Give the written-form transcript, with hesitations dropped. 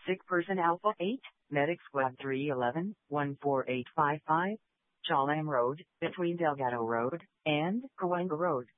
Sick Person Alpha 8, Medic Squad 311, 14855, Chalam Road, between Delgado Road and Cahuenga Road.